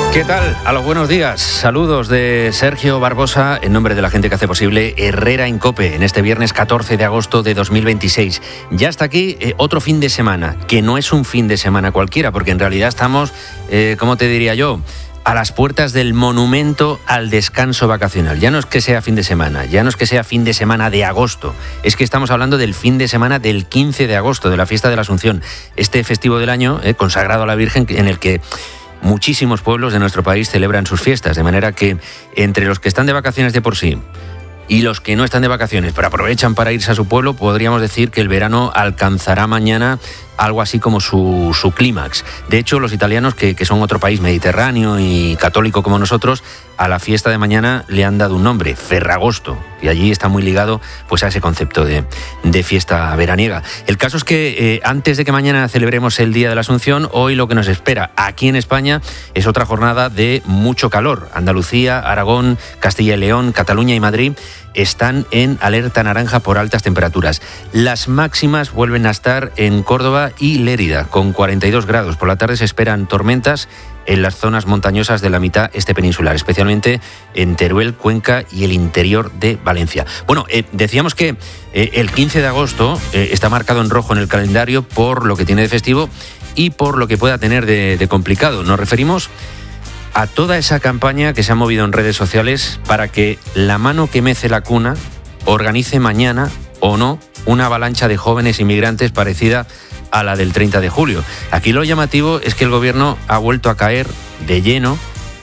¿Qué tal? A los buenos días. Saludos de Sergio Barbosa en nombre de la gente que hace posible Herrera en COPE en este viernes 14 de agosto de 2026. Ya está aquí otro fin de semana, que no es un fin de semana cualquiera, porque en realidad estamos, ¿cómo te diría yo?, a las puertas del monumento al descanso vacacional. Ya no es que sea fin de semana, ya no es que sea fin de semana de agosto, es que estamos hablando del fin de semana del 15 de agosto, de la fiesta de la Asunción, este festivo del año consagrado a la Virgen, en el que muchísimos pueblos de nuestro país celebran sus fiestas, de manera que entre los que están de vacaciones de por sí y los que no están de vacaciones, pero aprovechan para irse a su pueblo, podríamos decir que el verano alcanzará mañana algo así como su clímax. De hecho, los italianos, que son otro país mediterráneo y católico como nosotros, a la fiesta de mañana le han dado un nombre, Ferragosto, y allí está muy ligado pues a ese concepto de fiesta veraniega. El caso es que antes de que mañana celebremos el Día de la Asunción, hoy lo que nos espera aquí en España es otra jornada de mucho calor. Andalucía, Aragón, Castilla y León, Cataluña y Madrid están en alerta naranja por altas temperaturas. Las máximas vuelven a estar en Córdoba y Lérida, con 42 grados. Por la tarde se esperan tormentas en las zonas montañosas de la mitad este peninsular, especialmente en Teruel, Cuenca y el interior de Valencia. Bueno, decíamos que el 15 de agosto está marcado en rojo en el calendario por lo que tiene de festivo y por lo que pueda tener de complicado. Nos referimos a toda esa campaña que se ha movido en redes sociales para que la mano que mece la cuna organice mañana o no una avalancha de jóvenes inmigrantes parecida a la del 30 de julio. Aquí lo llamativo es que el gobierno ha vuelto a caer de lleno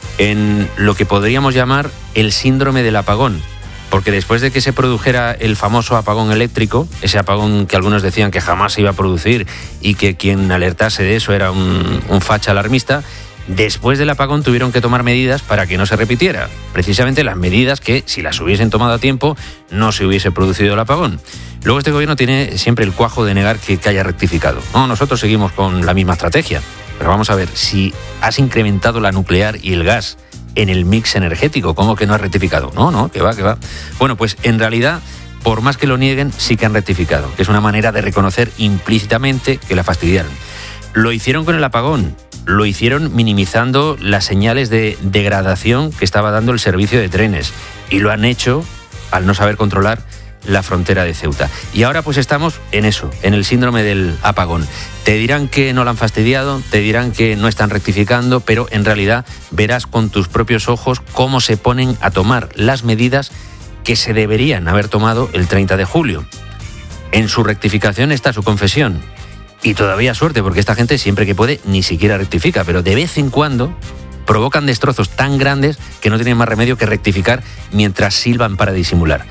en lo que podríamos llamar el síndrome del apagón, porque después de que se produjera el famoso apagón eléctrico, ese apagón que algunos decían que jamás se iba a producir y que quien alertase de eso era un facha alarmista, después del apagón tuvieron que tomar medidas para que no se repitiera. Precisamente las medidas que, si las hubiesen tomado a tiempo, no se hubiese producido el apagón. Luego este gobierno tiene siempre el cuajo de negar que haya rectificado. No, nosotros seguimos con la misma estrategia. Pero vamos a ver, si has incrementado la nuclear y el gas en el mix energético, ¿cómo que no has rectificado? No, que va. Bueno, pues en realidad, por más que lo nieguen, sí que han rectificado, que es una manera de reconocer implícitamente que la fastidiaron. Lo hicieron con el apagón. Lo hicieron minimizando las señales de degradación que estaba dando el servicio de trenes. Y lo han hecho al no saber controlar la frontera de Ceuta. Y ahora pues estamos en eso, en el síndrome del apagón. Te dirán que no la han fastidiado, te dirán que no están rectificando, pero en realidad verás con tus propios ojos cómo se ponen a tomar las medidas que se deberían haber tomado el 30 de julio. En su rectificación está su confesión. Y todavía suerte, porque esta gente siempre que puede ni siquiera rectifica, pero de vez en cuando provocan destrozos tan grandes que no tienen más remedio que rectificar mientras silban para disimular.